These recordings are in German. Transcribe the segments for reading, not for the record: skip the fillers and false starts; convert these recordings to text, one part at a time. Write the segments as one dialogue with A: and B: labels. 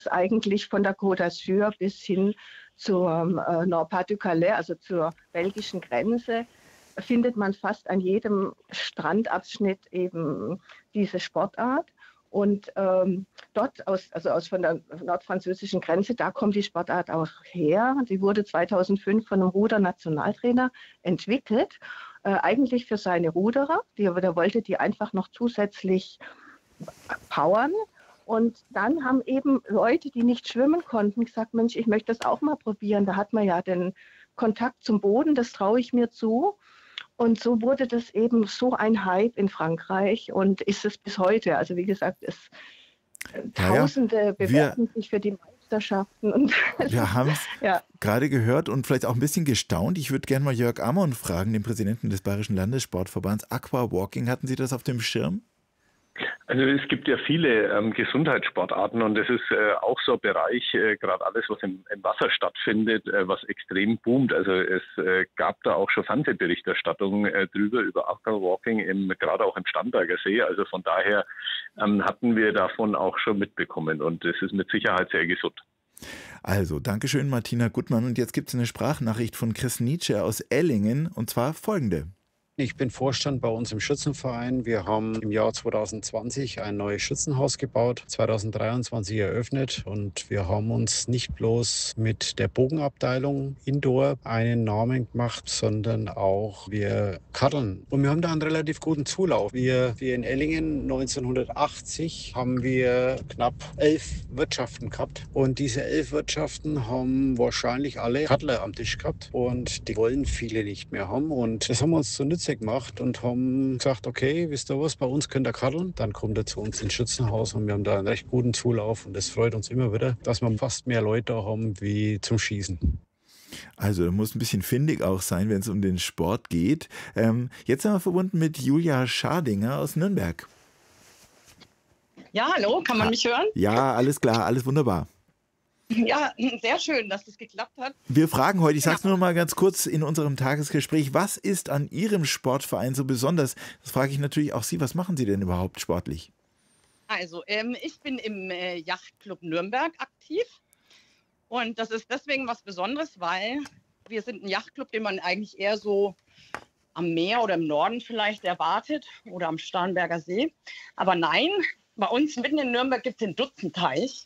A: eigentlich von der Côte d'Azur bis hin zum Nord-Pas-de-Calais, also zur belgischen Grenze, findet man fast an jedem Strandabschnitt eben diese Sportart. Und dort, von der nordfranzösischen Grenze, da kommt die Sportart auch her. Die wurde 2005 von einem Ruder-Nationaltrainer entwickelt, eigentlich für seine Ruderer. Der wollte die einfach noch zusätzlich powern. Und dann haben eben Leute, die nicht schwimmen konnten, gesagt, Mensch, ich möchte das auch mal probieren. Da hat man ja den Kontakt zum Boden, das traue ich mir zu. Und so wurde das eben so ein Hype in Frankreich und ist es bis heute. Also wie gesagt, Tausende bewerben sich für die Meisterschaften. Und
B: wir haben es gerade gehört und vielleicht auch ein bisschen gestaunt. Ich würde gerne mal Jörg Ammon fragen, den Präsidenten des Bayerischen Landessportverbands Aquawalking. Hatten Sie das auf dem Schirm?
C: Also es gibt ja viele Gesundheitssportarten und das ist auch so ein Bereich, gerade alles, was im Wasser stattfindet, was extrem boomt. Also es gab da auch schon Fernsehberichterstattung drüber, über Aquawalking, gerade auch im Starnberger See. Also von daher hatten wir davon auch schon mitbekommen und es ist mit Sicherheit sehr gesund.
B: Also, Dankeschön, Martina Gutmann. Und jetzt gibt es eine Sprachnachricht von Chris Nietzsche aus Ellingen und zwar folgende.
D: Ich bin Vorstand bei uns im Schützenverein. Wir haben im Jahr 2020 ein neues Schützenhaus gebaut, 2023 eröffnet und wir haben uns nicht bloß mit der Bogenabteilung Indoor einen Namen gemacht, sondern auch wir kaddeln. Und wir haben da einen relativ guten Zulauf. Wir in Ellingen 1980 haben wir knapp 11 Wirtschaften gehabt und diese 11 Wirtschaften haben wahrscheinlich alle Kaddler am Tisch gehabt und die wollen viele nicht mehr haben und das haben wir uns zunutze gemacht und haben gesagt, okay, wisst ihr was, bei uns könnt ihr kaddeln, dann kommt ihr zu uns ins Schützenhaus und wir haben da einen recht guten Zulauf und das freut uns immer wieder, dass wir fast mehr Leute da haben wie zum Schießen.
B: Also da muss ein bisschen findig auch sein, wenn es um den Sport geht. Jetzt sind wir verbunden mit Julia Schardinger aus Nürnberg.
E: Ja, hallo, kann man mich hören?
B: Ja, alles klar, alles wunderbar.
E: Ja, sehr schön, dass das geklappt hat.
B: Wir fragen heute, ich sage es nur noch mal ganz kurz in unserem Tagesgespräch, was ist an Ihrem Sportverein so besonders? Das frage ich natürlich auch Sie, was machen Sie denn überhaupt sportlich?
E: Also, ich bin im Yachtclub Nürnberg aktiv und das ist deswegen was Besonderes, weil wir sind ein Yachtclub, den man eigentlich eher so am Meer oder im Norden vielleicht erwartet oder am Starnberger See. Aber nein, bei uns mitten in Nürnberg gibt es den Dutzenteich.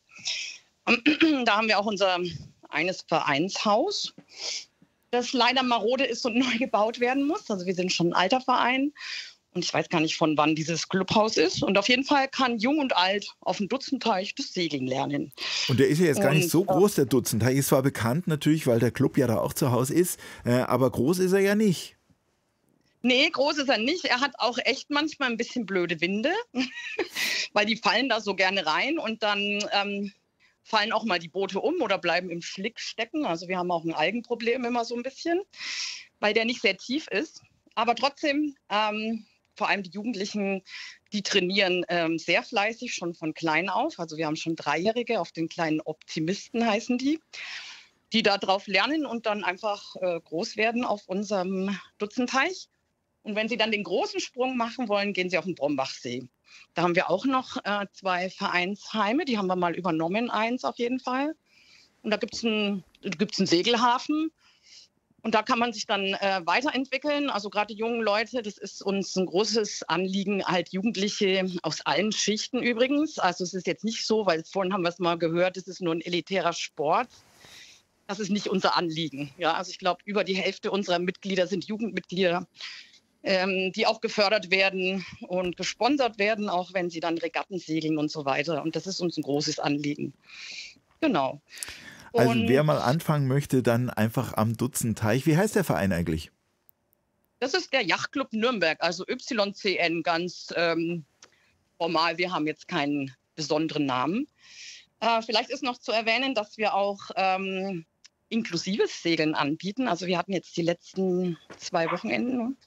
E: Da haben wir auch unser eines Vereinshaus, das leider marode ist und neu gebaut werden muss. Also wir sind schon ein alter Verein und ich weiß gar nicht, von wann dieses Clubhaus ist. Und auf jeden Fall kann Jung und Alt auf dem Dutzenteich das Segeln lernen.
B: Und der ist ja jetzt gar nicht so groß, der Dutzenteich. Ist zwar bekannt natürlich, weil der Club ja da auch zu Hause ist, aber groß ist er ja nicht.
E: Nee, groß ist er nicht. Er hat auch echt manchmal ein bisschen blöde Winde, weil die fallen da so gerne rein und dann fallen auch mal die Boote um oder bleiben im Schlick stecken. Also wir haben auch ein Algenproblem immer so ein bisschen, weil der nicht sehr tief ist. Aber trotzdem, vor allem die Jugendlichen, die trainieren sehr fleißig, schon von klein auf. Also wir haben schon Dreijährige, auf den kleinen Optimisten heißen die da drauf lernen und dann einfach groß werden auf unserem Dutzenteich. Und wenn sie dann den großen Sprung machen wollen, gehen sie auf den Brombachsee. Da haben wir auch noch 2 Vereinsheime, die haben wir mal übernommen, 1 auf jeden Fall. Und da gibt's einen Segelhafen und da kann man sich dann weiterentwickeln. Also gerade die jungen Leute, das ist uns ein großes Anliegen, halt Jugendliche aus allen Schichten übrigens. Also es ist jetzt nicht so, weil vorhin haben wir es mal gehört, es ist nur ein elitärer Sport. Das ist nicht unser Anliegen. Ja, also ich glaube, über die Hälfte unserer Mitglieder sind Jugendmitglieder, die auch gefördert werden und gesponsert werden, auch wenn sie dann Regatten segeln und so weiter. Und das ist uns ein großes Anliegen. Genau.
B: Also wer mal anfangen möchte, dann einfach am Dutzenteich. Wie heißt der Verein eigentlich?
E: Das ist der Yachtclub Nürnberg, also YCN, ganz formal. Wir haben jetzt keinen besonderen Namen. Vielleicht ist noch zu erwähnen, dass wir auch inklusives Segeln anbieten. Also wir hatten jetzt die letzten 2 Wochenenden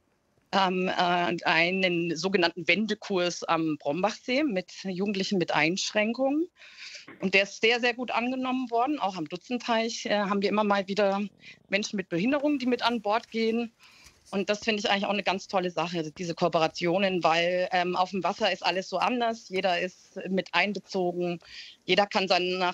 E: einen sogenannten Wendekurs am Brombachsee mit Jugendlichen mit Einschränkungen. Und der ist sehr, sehr gut angenommen worden. Auch am Dutzenteich haben wir immer mal wieder Menschen mit Behinderungen, die mit an Bord gehen. Und das finde ich eigentlich auch eine ganz tolle Sache, diese Kooperationen, weil auf dem Wasser ist alles so anders. Jeder ist mit einbezogen. Jeder kann nach